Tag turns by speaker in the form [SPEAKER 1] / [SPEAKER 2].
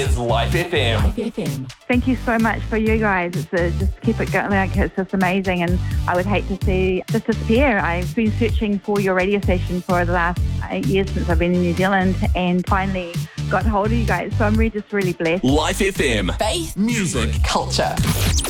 [SPEAKER 1] It's Life FM.
[SPEAKER 2] Life FM.
[SPEAKER 3] Thank you so much for you guys. Just keep it going. Like, it's just amazing, and I would hate to see this disappear. I've been searching for your radio station for the last 8 years since I've been in New Zealand, and finally got hold of you guys. So I'm just really blessed.
[SPEAKER 1] Life FM.
[SPEAKER 2] Faith,
[SPEAKER 1] Music.
[SPEAKER 2] culture.